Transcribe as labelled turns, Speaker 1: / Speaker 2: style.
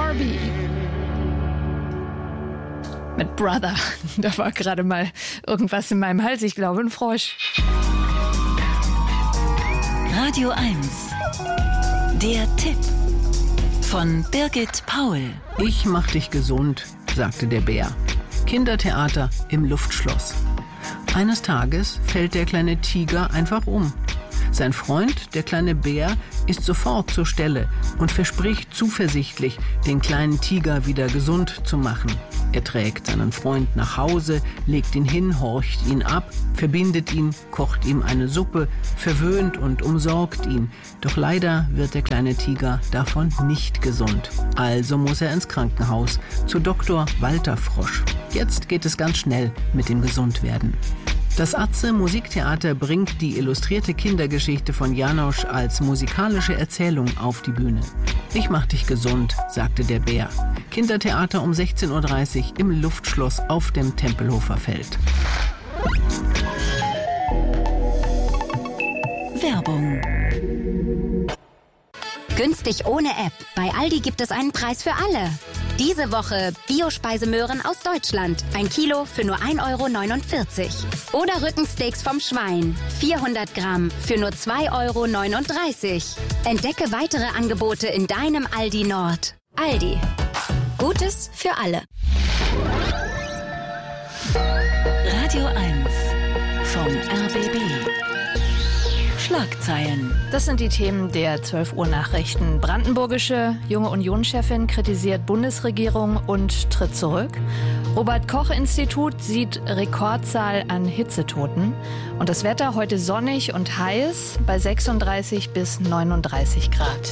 Speaker 1: Barbie. Mit Brother. Da war gerade mal irgendwas in meinem Hals. Ich glaube, ein Frosch.
Speaker 2: Radio 1. Der Tipp von Birgit Paul.
Speaker 3: Ich mach dich gesund, sagte der Bär. Kindertheater im Luftschloss. Eines Tages fällt der kleine Tiger einfach um. Sein Freund, der kleine Bär, ist sofort zur Stelle und verspricht zuversichtlich, den kleinen Tiger wieder gesund zu machen. Er trägt seinen Freund nach Hause, legt ihn hin, horcht ihn ab, verbindet ihn, kocht ihm eine Suppe, verwöhnt und umsorgt ihn. Doch leider wird der kleine Tiger davon nicht gesund. Also muss er ins Krankenhaus, zu Dr. Walter Frosch. Jetzt geht es ganz schnell mit dem Gesundwerden. Das Atze Musiktheater bringt die illustrierte Kindergeschichte von Janosch als musikalische Erzählung auf die Bühne. Ich mach dich gesund, sagte der Bär. Kindertheater um 16:30 Uhr im Luftschloss auf dem Tempelhofer Feld.
Speaker 2: Werbung.
Speaker 4: Günstig ohne App. Bei Aldi gibt es einen Preis für alle. Diese Woche Biospeisemöhren aus Deutschland. 1 Kilo für nur 1,49 €. Oder Rückensteaks vom Schwein. 400 Gramm für nur 2,39 €. Entdecke weitere Angebote in deinem Aldi Nord. Aldi. Gutes für alle.
Speaker 2: Radio 1 vom RBB. Schlagzeilen.
Speaker 1: Das sind die Themen der 12 Uhr Nachrichten. Brandenburgische junge Unionschefin kritisiert Bundesregierung und tritt zurück. Robert-Koch-Institut sieht Rekordzahl an Hitzetoten. Und das Wetter heute sonnig und heiß bei 36 bis 39 Grad.